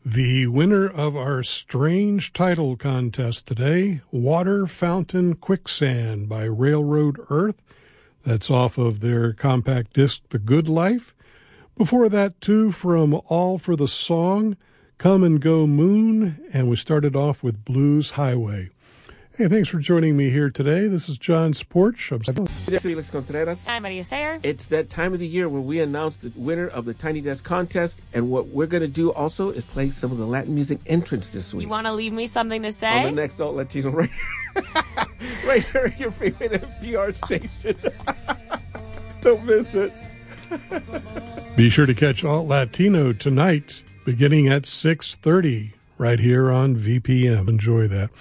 The winner of our strange title contest today, Water Fountain Quicksand by Railroad Earth. That's off of their compact disc, The Good Life. Before that, too, from All for the Song, Come and Go Moon, and we started off with Blues Highway. Hey, thanks for joining me here today. This is John Sporch. I'm Felix Contreras. I'm Maria Sayer. It's that time of the year where we announce the winner of the Tiny Desk contest, and what we're going to do also is play some of the Latin music entrants this week. You want to leave me something to say? On the next Alt Latino right right here, your favorite NPR station. Don't miss it. Be sure to catch Alt Latino tonight, beginning at 6:30, right here on VPM. Enjoy that.